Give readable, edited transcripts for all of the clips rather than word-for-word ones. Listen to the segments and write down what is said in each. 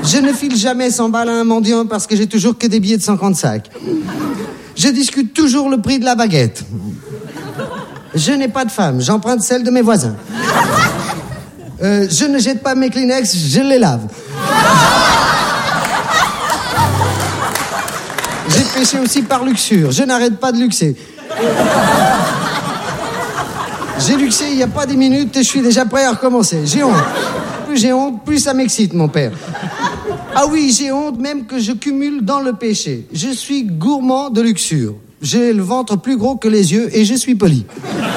Je ne file jamais 100 balles à un mendiant parce que j'ai toujours que des billets de 55. Je discute toujours le prix de la baguette. Je n'ai pas de femme, j'emprunte celle de mes voisins. Je ne jette pas mes Kleenex, je les lave. J'ai pêché aussi par luxure, je n'arrête pas de luxer. J'ai luxé il n'y a pas 10 minutes et je suis déjà prêt à recommencer. J'ai honte. Plus j'ai honte, plus ça m'excite, mon père. Ah oui, j'ai honte même que je cumule dans le péché. Je suis gourmand de luxure. J'ai le ventre plus gros que les yeux et je suis poli.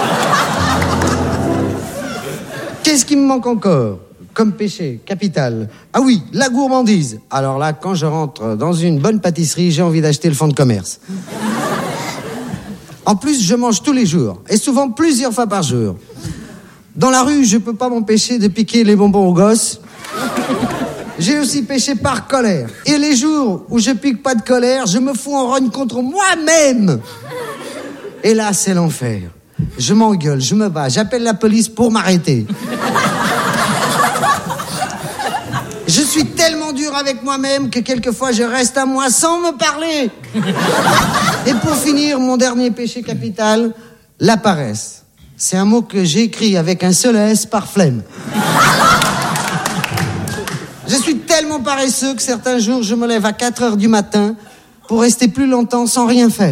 Qu'est-ce qui me manque encore comme péché capital? Ah oui, la gourmandise. Alors là, quand je rentre dans une bonne pâtisserie, j'ai envie d'acheter le fonds de commerce. En plus, je mange tous les jours, et souvent plusieurs fois par jour. Dans la rue, je peux pas m'empêcher de piquer les bonbons aux gosses. J'ai aussi péché par colère. Et les jours où je pique pas de colère, je me fous en rogne contre moi-même. Et là, c'est l'enfer. Je m'engueule, je me bats, j'appelle la police pour m'arrêter. Je suis tellement dur avec moi-même que quelquefois je reste à moi sans me parler. Et pour finir, mon dernier péché capital, la paresse. C'est un mot que j'écris avec un seul S par flemme. Je suis tellement paresseux que certains jours, je me lève à 4h du matin pour rester plus longtemps sans rien faire.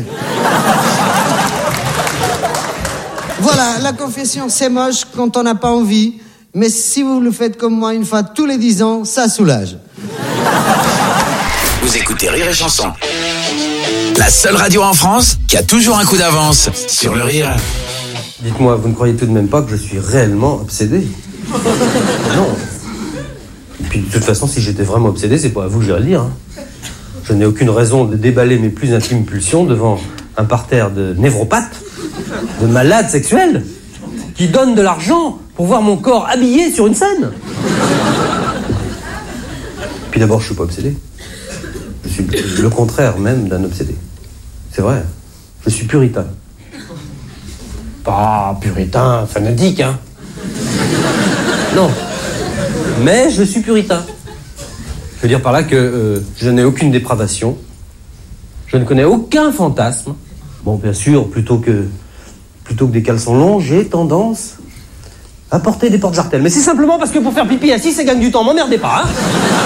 Voilà, la confession, c'est moche quand on n'a pas envie. Mais si vous le faites comme moi une fois tous les 10 ans, ça soulage. Vous écoutez Rire et Chanson. La seule radio en France qui a toujours un coup d'avance sur le rire. Dites-moi, vous ne croyez tout de même pas que je suis réellement obsédé? Non. Et puis de toute façon, si j'étais vraiment obsédé, c'est pas à vous que j'irais le dire. Hein. Je n'ai aucune raison de déballer mes plus intimes pulsions devant un parterre de névropathes, de malades sexuels, qui donnent de l'argent pour voir mon corps habillé sur une scène. Puis d'abord, je suis pas obsédé. Je suis le contraire même d'un obsédé. C'est vrai. Je suis puritain. Pas puritain fanatique, hein. Non. Mais je suis puritain. Je veux dire par là que je n'ai aucune dépravation. Je ne connais aucun fantasme. Bon, bien sûr, plutôt que des caleçons longs, j'ai tendance à porter des porte-jartelles. Mais c'est simplement parce que pour faire pipi assis, ça gagne du temps. M'emmerdez pas, hein.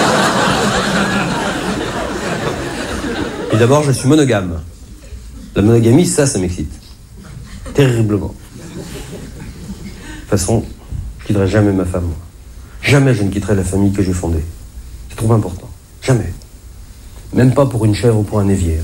Et d'abord, je suis monogame. La monogamie, ça m'excite. Terriblement. De toute façon, je quitterai jamais ma femme. Jamais je ne quitterai la famille que j'ai fondée. C'est trop important. Jamais. Même pas pour une chèvre ou pour un évier.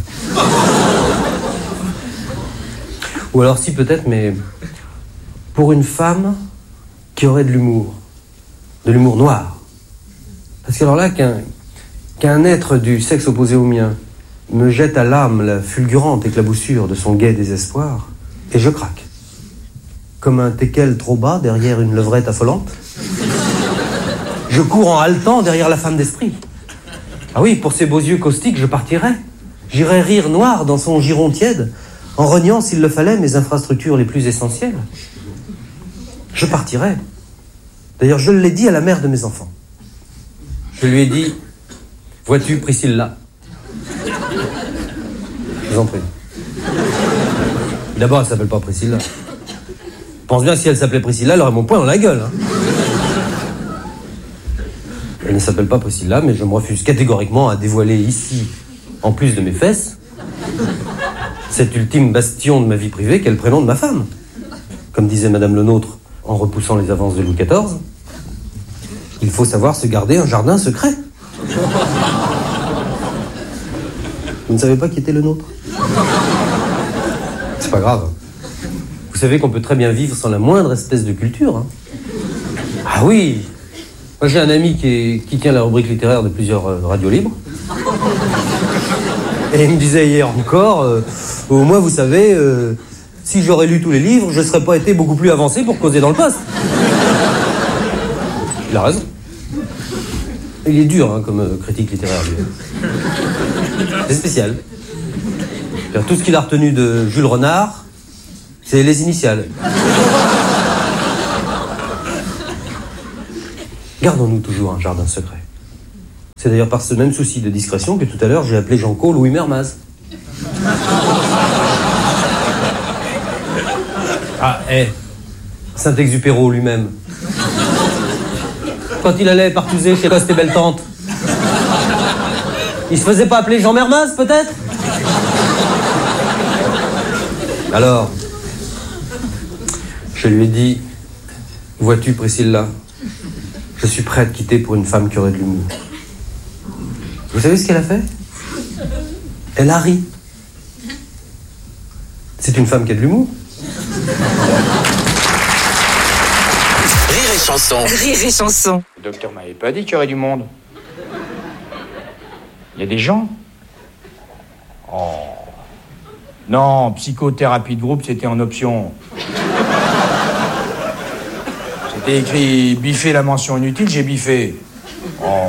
Ou alors si peut-être, mais pour une femme qui aurait de l'humour noir. Parce que alors là, qu'un être du sexe opposé au mien me jette à l'âme la fulgurante éclaboussure de son gai désespoir, et je craque. Comme un teckel trop bas derrière une levrette affolante. Je cours en haletant derrière la femme d'esprit. Ah oui, pour ses beaux yeux caustiques, je partirais. J'irais rire noir dans son giron tiède, en reniant, s'il le fallait, mes infrastructures les plus essentielles. Je partirais. D'ailleurs, je l'ai dit à la mère de mes enfants. Je lui ai dit, vois-tu Priscilla? Je vous en prie. D'abord, elle s'appelle pas Priscilla. Je pense bien que si elle s'appelait Priscilla, elle aurait mon poing dans la gueule. Hein. Elle ne s'appelle pas Priscilla, mais je me refuse catégoriquement à dévoiler ici, en plus de mes fesses, cet ultime bastion de ma vie privée qu'est le prénom de ma femme. Comme disait Madame Le Nôtre en repoussant les avances de Louis XIV, il faut savoir se garder un jardin secret. Vous ne savez pas qui était Le Nôtre? C'est pas grave. Vous savez qu'on peut très bien vivre sans la moindre espèce de culture. Hein. Ah oui. Moi, j'ai un ami qui tient la rubrique littéraire de plusieurs radios libres. Et il me disait hier encore, au moins, vous savez, si j'aurais lu tous les livres, je ne serais pas été beaucoup plus avancé pour causer dans le poste. Il a raison. Il est dur hein, comme critique littéraire, lui. C'est spécial. Tout ce qu'il a retenu de Jules Renard, c'est les initiales. Gardons-nous toujours un jardin secret. C'est d'ailleurs par ce même souci de discrétion que tout à l'heure j'ai appelé Jean-Co Louis Mermaz. Ah, Saint-Exupéry lui-même. Quand il allait partouzer chez Coste et Belle-Tante, il se faisait pas appeler Jean Mermaz, peut-être? Alors, je lui ai dit, vois-tu, Priscilla, je suis prêt à te quitter pour une femme qui aurait de l'humour. Vous savez ce qu'elle a fait? Elle a ri. C'est une femme qui a de l'humour. Rire et chanson. Rire et chanson. Le docteur m'avait pas dit qu'il y aurait du monde. Il y a des gens? Oh. Non, psychothérapie de groupe, c'était en option. C'était écrit biffer la mention inutile, j'ai biffé. Oh.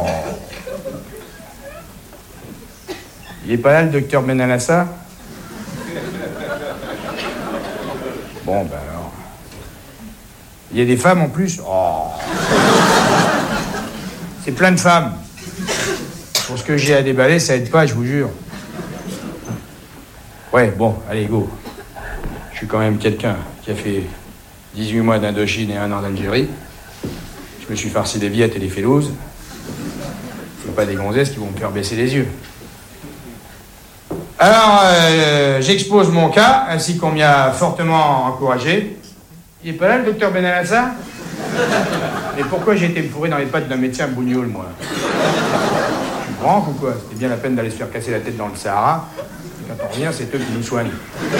Il est pas là, le docteur Benalassa? Bon, ben alors. Il y a des femmes en plus? Oh. C'est plein de femmes. Pour ce que j'ai à déballer, ça aide pas, je vous jure. Ouais, bon, allez, go. Je suis quand même quelqu'un qui a fait 18 mois d'Indochine et 1 an d'Algérie. Je me suis farci des viettes et des félouses. C'est pas des gonzesses qui vont me faire baisser les yeux. Alors, j'expose mon cas, ainsi qu'on m'y a fortement encouragé. Il est pas là, le docteur Benalassa? Mais pourquoi j'ai été me fourrer dans les pattes d'un médecin bougnoul, moi? Je suis grand ou quoi? C'était bien la peine d'aller se faire casser la tête dans le Sahara. Quand on revient, c'est eux qui nous soignent.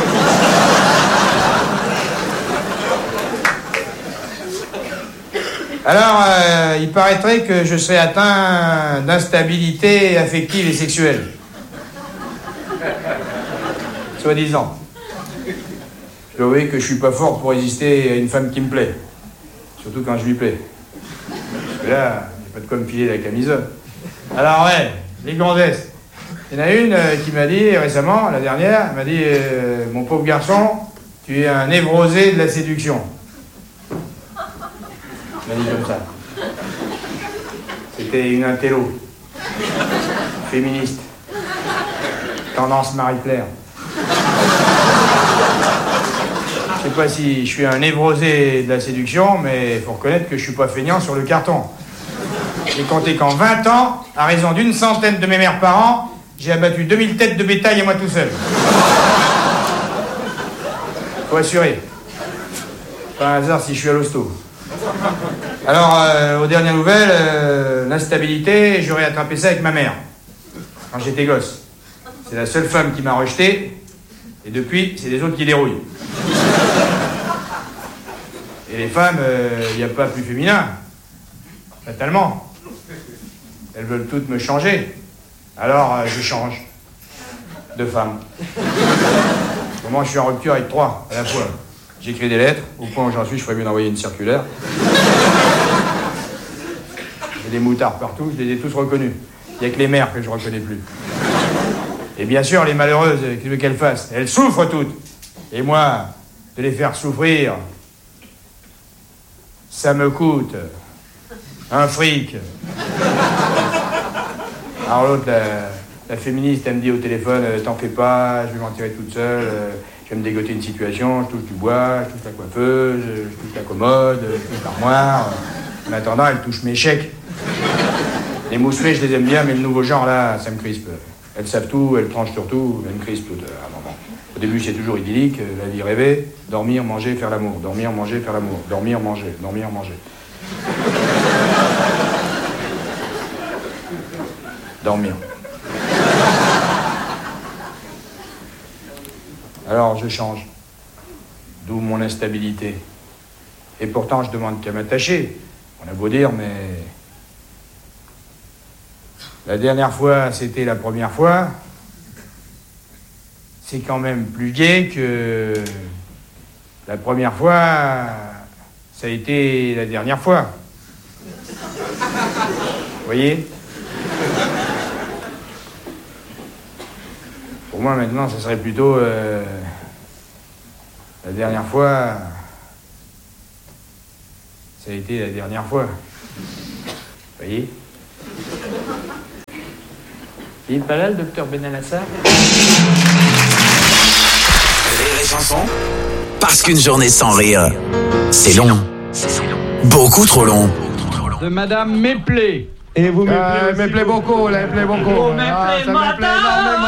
Alors, il paraîtrait que je serais atteint d'instabilité affective et sexuelle. Soi-disant. Je dois avouer que je suis pas fort pour résister à une femme qui me plaît. Surtout quand je lui plais. Parce que là, j'ai pas de quoi me filer la camisole. Alors ouais, les gonzesses. Il y en a une qui m'a dit récemment, la dernière, elle m'a dit mon pauvre garçon, tu es un névrosé de la séduction. Elle m'a dit comme ça. C'était une intello. Féministe. Tendance Marie-Claire. Je sais pas si je suis un névrosé de la séduction, mais il faut reconnaître que je suis pas feignant sur le carton. J'ai compté qu'en 20 ans, à raison d'une centaine de mes mères par an, j'ai abattu 2000 têtes de bétail à moi tout seul. Faut assurer. Pas un hasard si je suis à l'hosto. Alors, aux dernières nouvelles, l'instabilité, j'aurais attrapé ça avec ma mère. Quand j'étais gosse. C'est la seule femme qui m'a rejeté. Et depuis, c'est les autres qui dérouillent. Et les femmes, il n'y a pas plus féminin. Fatalement. Elles veulent toutes me changer. Alors, je change de femme. Moi, je suis en rupture avec 3 à la fois. J'écris des lettres. Au point où j'en suis, je ferais mieux d'envoyer une circulaire. J'ai des moutards partout, je les ai tous reconnus. Il n'y a que les mères que je ne reconnais plus. Et bien sûr, les malheureuses, qu'est-ce que qu'elles fassent? Elles souffrent toutes. Et moi, de les faire souffrir, ça me coûte un fric. Alors l'autre, la féministe, elle me dit au téléphone, t'en fais pas, je vais m'en tirer toute seule, je vais me dégoter une situation, je touche du bois, je touche la coiffeuse, je touche la commode, je touche l'armoire. En attendant, elle touche mes chèques. Les mousselées, je les aime bien, mais le nouveau genre, là, ça me crispe. Elles savent tout, elles tranchent sur tout, elles me crispent toutes à un moment. Au début, c'est toujours idyllique, la vie rêvée, dormir, manger, faire l'amour, dormir, manger, faire l'amour, dormir, manger, dormir, manger. Dormir. Alors, je change. D'où mon instabilité. Et pourtant, je demande qu'à m'attacher. On a beau dire, mais... La dernière fois, c'était la première fois. C'est quand même plus gai que... La première fois, ça a été la dernière fois. Vous voyez? Pour moi, maintenant, ce serait plutôt... la dernière fois... Ça a été la dernière fois. Vous voyez? Il est pas là, le docteur Benalassar? Rire et chanson. Parce qu'une journée sans rire, c'est long. Beaucoup trop long. De Madame Méplé. Et vous Méplé beaucoup, là, Méplé beaucoup. Vous Ah, ça me plaît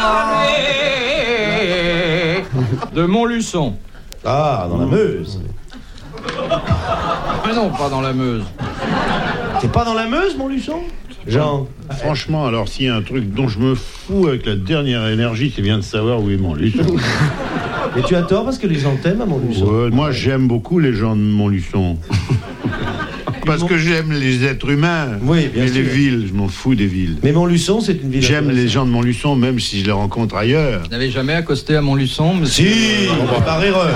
énormément. De Montluçon. Ah, dans la Meuse. Mais non, pas dans la Meuse. T'es pas dans la Meuse, Montluçon? Jean. Franchement, alors s'il y a un truc dont je me fous avec la dernière énergie, c'est bien de savoir où est Montluçon. Et tu as tort parce que les gens t'aiment à Montluçon. Moi, j'aime beaucoup les gens de Montluçon. Parce que j'aime les êtres humains. Oui, bien mais sûr. les villes, je m'en fous des villes. Mais Montluçon, c'est une ville. J'aime les gens de Montluçon, même si je les rencontre ailleurs. Vous n'avez jamais accosté à Montluçon, monsieur? Si, par erreur.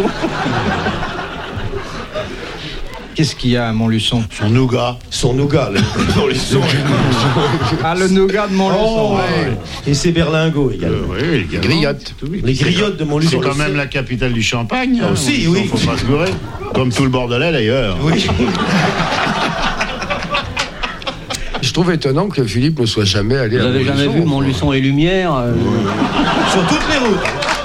Qu'est-ce qu'il y a à Montluçon? Son nougat. Son nougat, le Montluçon. Ah, le nougat de Montluçon. Oh, ouais. Et ses berlingots également. Oui, les Griottes. Les griottes de Montluçon. C'est quand même la capitale du champagne. Ah, aussi, oui. Faut pas se gourer. Comme tout le Bordelais d'ailleurs. Oui. Je trouve étonnant que Philippe ne soit jamais allé Vous à avez Montluçon. jamais vu Montluçon et Lumière Sur toutes les routes.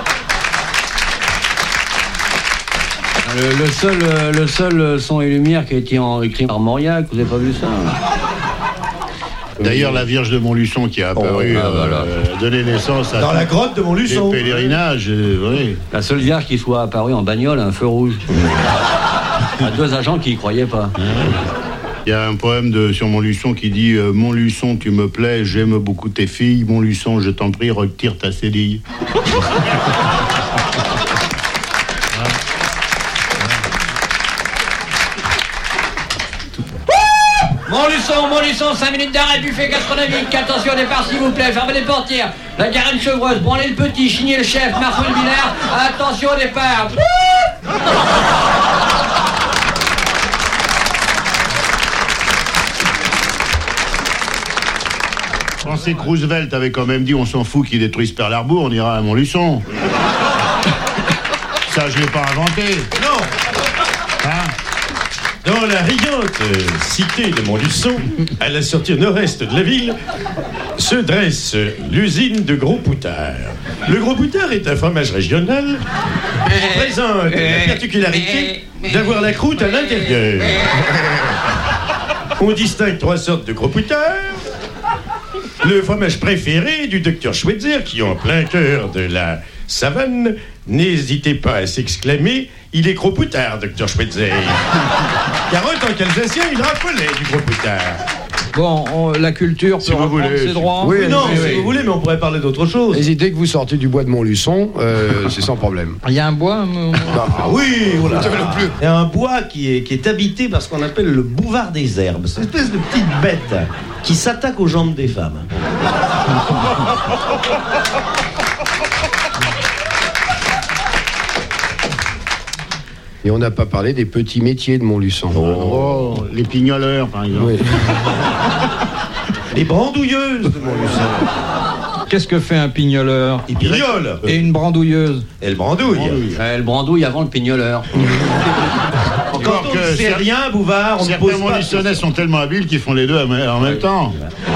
Le seul son et lumière qui a été écrit par Mauriac, vous n'avez pas vu ça? D'ailleurs, la Vierge de Montluçon qui a apparu, voilà. donné naissance à Dans la grotte de des Montluçon. pèlerinages. Oui. La seule vierge qui soit apparue en bagnole à un feu rouge. Il y a 2 agents qui y croyaient pas. Il y a un poème sur Montluçon qui dit Montluçon, tu me plais, j'aime beaucoup tes filles. Montluçon, je t'en prie, retire ta cédille. Montluçon, 5 minutes d'arrêt, buffet gastronomique, attention au départ s'il vous plaît, fermez les portières, la garenne chevreuse, branlez le petit, chignez le chef, Marceau le Villard, attention au départ. Je pensais que Roosevelt avait quand même dit on s'en fout qu'ils détruisent Pearl Harbor, on ira à Montluçon. Ça, je l'ai pas inventé. Non. Hein? Dans la riante cité de Montluçon, à la sortie nord-est de la ville, se dresse l'usine de Gros Poutard. Le Gros Poutard est un fromage régional qui présente la particularité d'avoir la croûte à l'intérieur. On distingue 3 sortes de Gros Poutard. Le fromage préféré du docteur Schweitzer, qui en plein cœur de la savane, n'hésitez pas à s'exclamer « Il est Gros Poutard, docteur Schweitzer !» Car en tant qu'Alsacien, il raffolait du Gros Poutard. Bon, la culture Si peut vous reprendre voulez, ses droits. Oui, Non, oui, si oui. vous voulez, mais on pourrait parler d'autre chose. Hésitez que vous sortez du bois de Montluçon, c'est sans problème. Il y a un bois. Ah oui, voilà. Il y a un bois qui est habité par ce qu'on appelle le bouvard des herbes. C'est une espèce de petite bête qui s'attaque aux jambes des femmes. Et on n'a pas parlé des petits métiers de Montluçon. Oh, les pignoleurs, par exemple. Oui. Les brandouilleuses de Montluçon. Qu'est-ce que fait un pignoleur? Il pignole. Et une brandouilleuse? Elle brandouille. Elle brandouille avant le pignoleur. Quand on ne sait rien, Bouvard, on ne pose Certains pas. Montluçonnais sont tellement habiles qu'ils font les deux en même temps.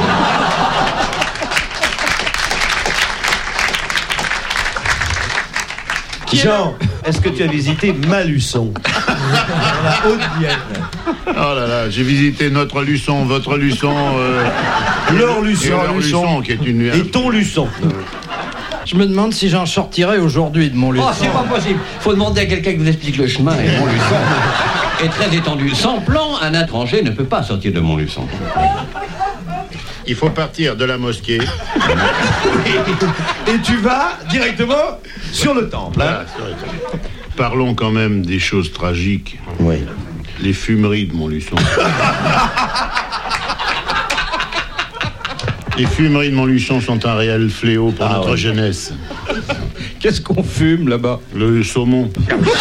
Jean, est-ce que tu as visité Maluçon? Dans la Haute-Vienne. Oh là là, j'ai visité notre Luçon, votre Luçon, Leur et Luçon. leur Luçon, qui est une... Et ton Luçon. Je me demande si j'en sortirais aujourd'hui de mon luçon. Oh, c'est pas possible. Faut demander à quelqu'un qui vous explique le chemin. Et Montluçon est très étendu. Sans plan, un étranger ne peut pas sortir de Montluçon. Il faut partir de la mosquée. Et tu vas directement sur le temple. Hein? Voilà, c'est vrai. Parlons quand même des choses tragiques. Oui. Les fumeries de Montluçon. Les fumeries de Montluçon sont un réel fléau pour notre jeunesse. Qu'est-ce qu'on fume là-bas? Le saumon.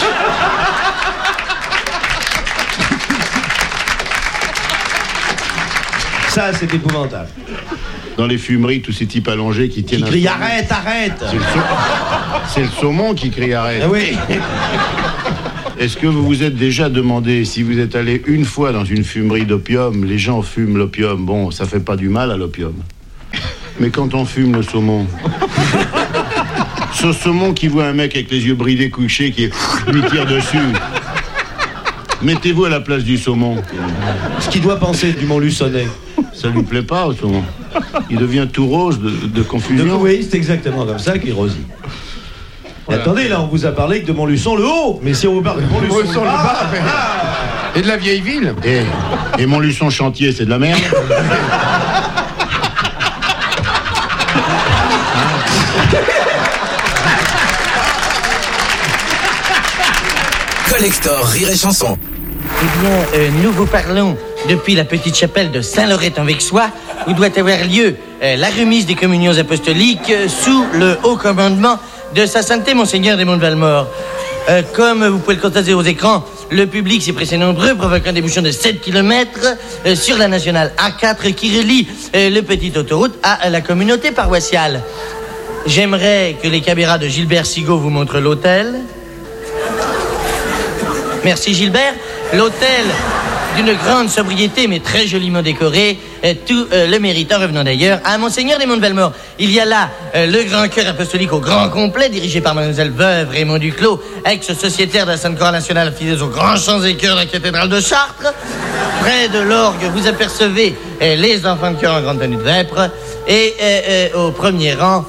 Ça, c'est épouvantable. Dans les fumeries, tous ces types allongés qui tiennent Qui crie arrête, arrête. C'est le saumon qui crie arrête. Ah oui. Est-ce que vous vous êtes déjà demandé si vous êtes allé une fois dans une fumerie d'opium, les gens fument l'opium, bon, ça fait pas du mal à l'opium. Mais quand on fume le saumon, ce saumon qui voit un mec avec les yeux bridés couché qui lui tire dessus. Mettez-vous à la place du saumon. Ce qu'il doit penser du Montluçonnais. Ça lui plaît pas au saumon. Il devient tout rose de confusion. Oui, c'est exactement comme ça qu'il rosit. Voilà. Attendez, là, on vous a parlé que de Montluçon le haut. Mais si on vous parle de Montluçon le bas... Et de la vieille ville. Et Montluçon chantier, c'est de la merde. Collector Rire et Chanson. Eh bien, nous vous parlons depuis la petite chapelle de Saint-Lorette-en-Vexois, où doit avoir lieu la remise des communions apostoliques sous le haut commandement de Sa Sainteté Monseigneur Raymond de Valmore. Comme vous pouvez le constater aux écrans, le public s'est pressé nombreux, provoquant des bouchons de 7 km sur la nationale A4 qui relie le petite autoroute à la communauté paroissiale. J'aimerais que les caméras de Gilbert Sigaud vous montrent l'hôtel. Merci Gilbert. L'hôtel d'une grande sobriété mais très joliment décoré, tout le méritant revenant d'ailleurs à Monseigneur Raymond de Valmore. Il y a là le grand chœur apostolique au grand complet, dirigé par Mademoiselle Veuve Raymond Duclos, ex-sociétaire de la Sainte-Croix nationale, fidèle aux grands chants et chœurs de la cathédrale de Chartres. Près de l'orgue, vous apercevez les enfants de chœur en grande tenue de vêpres et au premier rang,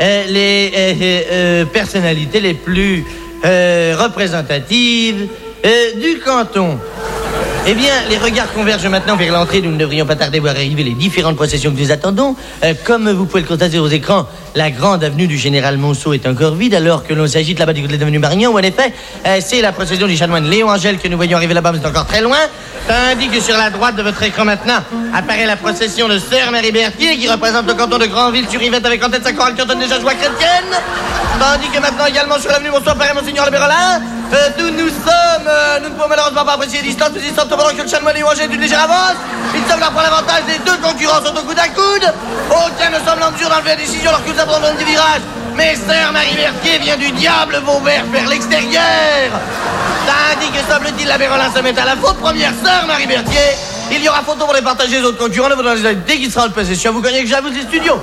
les personnalités les plus représentatives du canton. Eh bien, les regards convergent maintenant vers l'entrée d'où nous ne devrions pas tarder à voir arriver les différentes processions que nous attendons. Comme vous pouvez le constater aux écrans, la grande avenue du Général Monceau est encore vide, alors que l'on s'agite là-bas du côté de l'avenue Marignan, où en effet, c'est la procession du chanoine Léon Angèle que nous voyons arriver là-bas, mais c'est encore très loin. Tandis que sur la droite de votre écran maintenant apparaît la procession de Sœur Marie Berthier, qui représente le canton de Granville-sur-Yvette avec en tête sa chorale cantonne des joies chrétiennes. Tandis que maintenant également sur l'avenue Monceau apparaît Monseigneur Le Berolin. D'où nous sommes, nous ne pouvons malheureusement pas apprécier les distances, mais il semble cependant que le chanoine Léon Angèle d'une légère avance. Il semble avoir l'avantage des deux concurrents sont au coude à coude. Aucun ne semble en mesure d'enlever la décision alors que nous avons dans le virage. Mais Sœur Marie Berthier vient du diable Vauvert vers l'extérieur. Tandis que semble-t-il la Berolin se met à la faute. Première Sœur Marie Berthier. Il y aura photo pour les partager les autres concurrents. Ne vous donnez dès qu'il sera le possession. Vous gagnez que j'avoue des studios.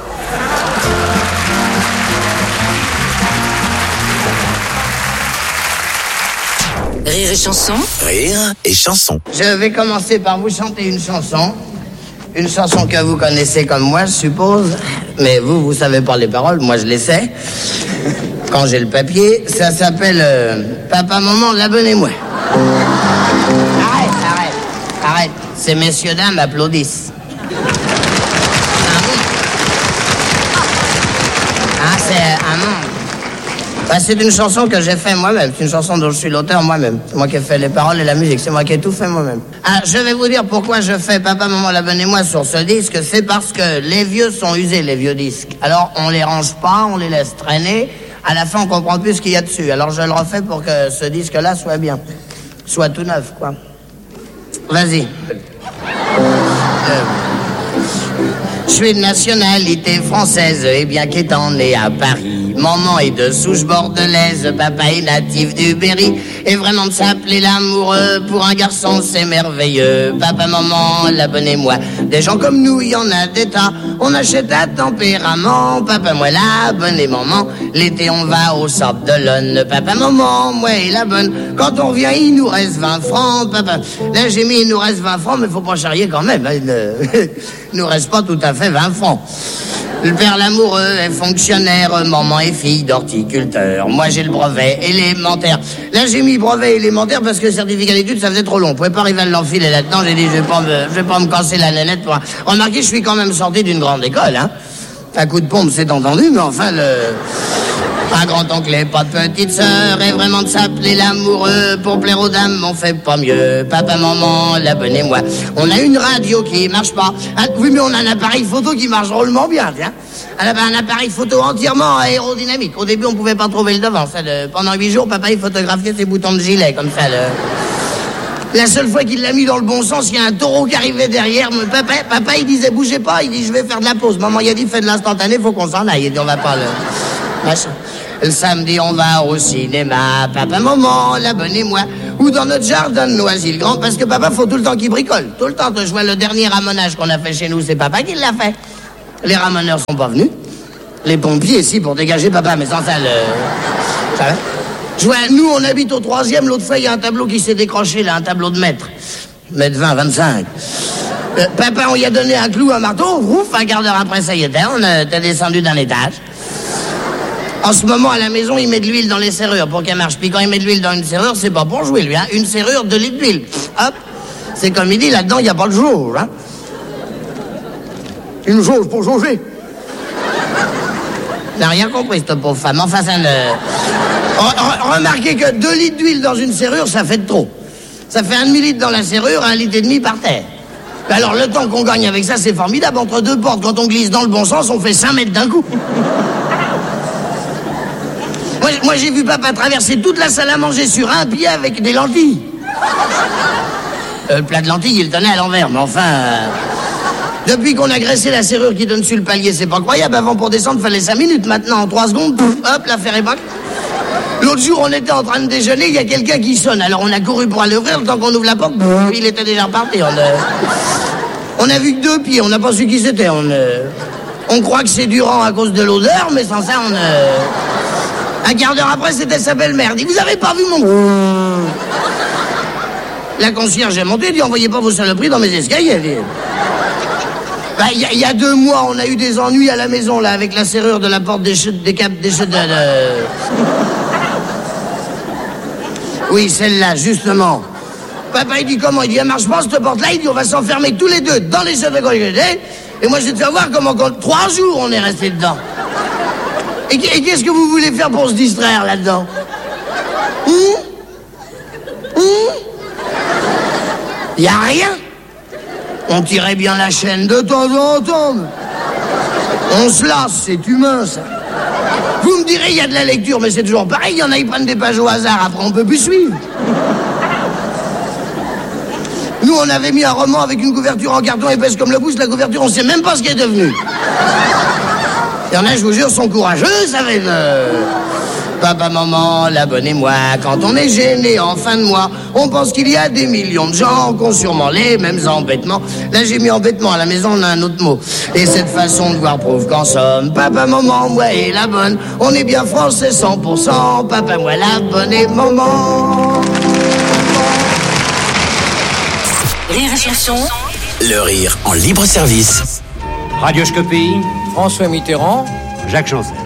Rire et chanson. Rire et chanson. Je vais commencer par vous chanter une chanson. Une chanson que vous connaissez comme moi, je suppose. Mais vous savez pas les paroles, moi je les sais. Quand j'ai le papier, ça s'appelle Papa, Maman, l'abonnez-moi. Arrête. Ces messieurs, dames applaudissent. C'est un monde. C'est une chanson que j'ai fait moi-même. C'est une chanson dont je suis l'auteur moi-même. C'est moi qui ai fait les paroles et la musique. C'est moi qui ai tout fait moi-même. Je vais vous dire pourquoi je fais Papa, Maman, l'abonnez-moi sur ce disque. C'est parce que les vieux sont usés, les vieux disques. Alors, on les range pas, on les laisse traîner. À la fin, on comprend plus ce qu'il y a dessus. Alors, je le refais pour que ce disque-là soit bien. Soit tout neuf, quoi. Vas-y. Je suis de nationalité française et bien qu'étant né à Paris, maman est de souche bordelaise, papa est natif du Berry. Et vraiment de s'appeler l'amoureux pour un garçon c'est merveilleux. Papa, maman, l'abonnez-moi. Des gens comme nous, il y en a des tas. On achète à tempérament. Papa, moi l'abonné maman. L'été on va au Sable d'Olonne. Papa, maman, moi et la bonne. Quand on revient il nous reste 20 francs. Papa, là j'ai mis il nous reste 20 francs, mais faut pas charrier quand même. Il nous reste pas tout à fait 20 francs. Le père l'amoureux est fonctionnaire, maman est fille d'horticulteur. Moi j'ai le brevet élémentaire. Là j'ai mis brevet élémentaire parce que le certificat d'études ça faisait trop long. On pouvait pas arriver à l'enfiler là-dedans. J'ai dit je vais pas me casser la nénette pour... Remarquez, je suis quand même sorti d'une grande école, hein. Un coup de pompe c'est entendu, mais enfin un grand-oncle et pas de petite sœur, et vraiment de s'appeler l'amoureux pour plaire aux dames, on fait pas mieux. Papa, maman, l'abonnez-moi. On a une radio qui marche pas. Oui, mais on a un appareil photo qui marche drôlement bien, tiens. Un appareil photo entièrement aérodynamique. Au début, on pouvait pas trouver le devant. Pendant 8 jours, papa, il photographiait ses boutons de gilet, comme ça, La seule fois qu'il l'a mis dans le bon sens, il y a un taureau qui arrivait derrière. Papa, il disait, bougez pas. Il dit, je vais faire de la pause. Maman, il a dit, fais de l'instantané, faut qu'on s'en aille. Il dit, on va pas machin. Le samedi, on va au cinéma. Papa, maman, l'abonnez-moi. Ou dans notre jardin de Noisy-le-Grand. Parce que papa, faut tout le temps qu'il bricole. Tout le temps. Je vois le dernier ramonage qu'on a fait chez nous, c'est papa qui l'a fait. Les ramoneurs sont pas venus. Les pompiers, si, pour dégager papa, mais sans ça, ça va. Je vois, nous, on habite au 3e. L'autre fois, il y a un tableau qui s'est décroché, là, un tableau de mètre. Mètre 20, 25. Papa, on y a donné un clou, un marteau. Ouf, un quart d'heure après, ça y était, on était descendu d'un étage. En ce moment, à la maison, il met de l'huile dans les serrures pour qu'elle marche. Puis quand il met de l'huile dans une serrure, c'est pas pour jouer, lui, hein. Une serrure, 2 litres d'huile. Hop. C'est comme il dit, là-dedans, il n'y a pas de jauge, hein. Une jauge pour jauger. N'a rien compris, cette pauvre femme. Enfin, ça ne... Remarquez que 2 litres d'huile dans une serrure, ça fait de trop. Ça fait un demi-litre dans la serrure, 1,5 litre par terre. Alors, le temps qu'on gagne avec ça, c'est formidable. Entre 2 portes, quand on glisse dans le bon sens, on fait 5 mètres d'un coup. Moi, j'ai vu papa traverser toute la salle à manger sur un pied avec des lentilles. Le plat de lentilles, il le tenait à l'envers, mais enfin... Depuis qu'on a graissé la serrure qui donne sur le palier, c'est pas croyable. Avant, pour descendre, fallait 5 minutes. Maintenant, en 3 secondes, pouf, hop, l'affaire est bouclée. L'autre jour, on était en train de déjeuner, il y a quelqu'un qui sonne. Alors, on a couru pour aller ouvrir. Le temps qu'on ouvre la porte, il était déjà reparti. On a vu que 2 pieds, on n'a pas su qui c'était. On croit que c'est Durand à cause de l'odeur, mais sans ça, Un quart d'heure après, c'était sa belle-mère. Dit, vous avez pas vu mon... La concierge est montée, dit, envoyez pas vos saloperies dans mes escaliers. Il y a 2 mois, on a eu des ennuis à la maison, là, avec la serrure de la porte des chutes, des câbles, des chutes de... Oui, celle-là, justement. Papa, il dit comment? Il dit, elle marche pas, cette porte-là. Il dit, on va s'enfermer tous les deux dans les chutes de collier. Et moi, je vais te faire voir comment, 3 jours, on est restés dedans. Et qu'est-ce que vous voulez faire pour se distraire, là-dedans? Il y a rien. On tirait bien la chaîne de temps en temps. On se lasse, c'est humain, ça. Vous me direz, il y a de la lecture, mais c'est toujours pareil. Il y en a, ils prennent des pages au hasard, après on peut plus suivre. Nous, on avait mis un roman avec une couverture en carton épaisse comme le pouce. La couverture, on sait même pas ce qu'elle est devenue. Il y en a, je vous jure, sont courageux, ça va Papa, maman, la bonne et moi, quand on est gêné en fin de mois, on pense qu'il y a des millions de gens qui ont sûrement les mêmes embêtements. Là, j'ai mis embêtement, à la maison, on a un autre mot. Et cette façon de voir prouve qu'en somme, papa, maman, moi et la bonne, on est bien français 100%, papa, moi, la bonne et maman. Rire et chanson. Le rire en libre service. Radioscopie. François Mitterrand. Jacques Chancel.